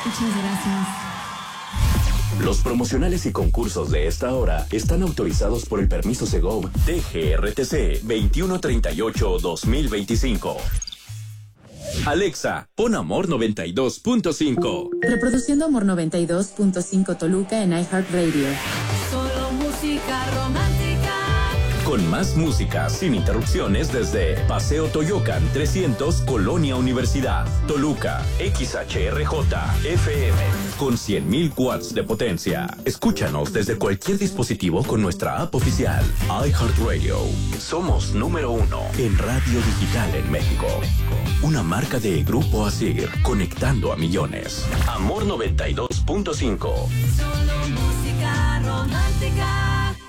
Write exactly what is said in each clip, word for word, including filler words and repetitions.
Muchas gracias. Los promocionales y concursos de esta hora están autorizados por el permiso Segov D G R T C veintiuno treinta y ocho dos mil veinticinco. Alexa, pon Amor noventa y dos punto cinco. Reproduciendo Amor noventa y dos punto cinco Toluca en iHeartRadio. Solo música romántica. Con más música sin interrupciones desde Paseo Toyocan trescientos, Colonia Universidad, Toluca, X H R J F M, con cien mil watts de potencia. Escúchanos desde cualquier dispositivo con nuestra app oficial, iHeartRadio. Somos número uno en radio digital en México. Una marca de Grupo Asir, conectando a millones. Amor noventa y dos punto cinco. Solo música romántica.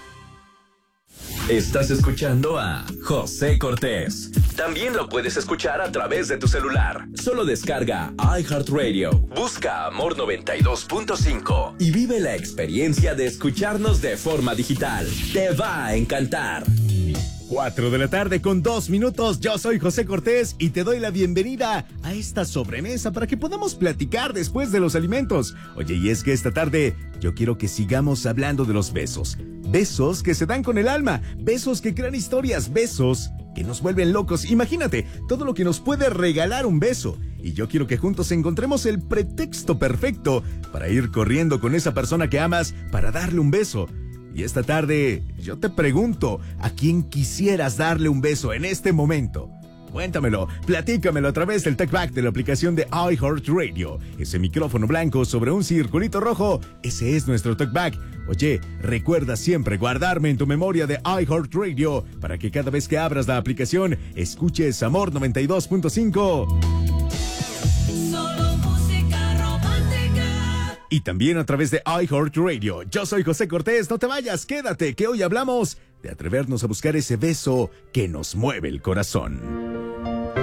Estás escuchando a José Cortés. También lo puedes escuchar a través de tu celular. Solo descarga iHeartRadio, busca Amor noventa y dos punto cinco y vive la experiencia de escucharnos de forma digital. Te va a encantar. Cuatro de la tarde con dos minutos. Yo soy José Cortés y te doy la bienvenida a esta sobremesa para que podamos platicar después de los alimentos. Oye, y es que esta tarde yo quiero que sigamos hablando de los besos. Besos que se dan con el alma, besos que crean historias, besos que nos vuelven locos. Imagínate todo lo que nos puede regalar un beso. Y yo quiero que juntos encontremos el pretexto perfecto para ir corriendo con esa persona que amas para darle un beso. Y esta tarde yo te pregunto, ¿a quién quisieras darle un beso en este momento? Cuéntamelo, platícamelo a través del TalkBack de la aplicación de iHeartRadio. Ese micrófono blanco sobre un circulito rojo, ese es nuestro TalkBack. Oye, recuerda siempre guardarme en tu memoria de iHeartRadio para que cada vez que abras la aplicación, escuches Amor noventa y dos punto cinco. Solo música romántica. Y también a través de iHeartRadio. Yo soy José Cortés, no te vayas, quédate, que hoy hablamos de atrevernos a buscar ese beso que nos mueve el corazón.